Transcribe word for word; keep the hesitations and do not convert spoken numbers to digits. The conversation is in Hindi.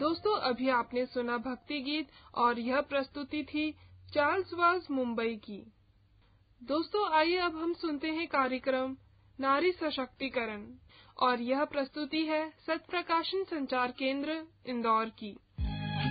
दोस्तों, अभी आपने सुना भक्ति गीत और यह प्रस्तुति थी चार्ल्स वाज मुंबई की। दोस्तों, आइए अब हम सुनते हैं कार्यक्रम नारी सशक्तिकरण और यह प्रस्तुति है सत्य प्रकाशन संचार केंद्र इंदौर की।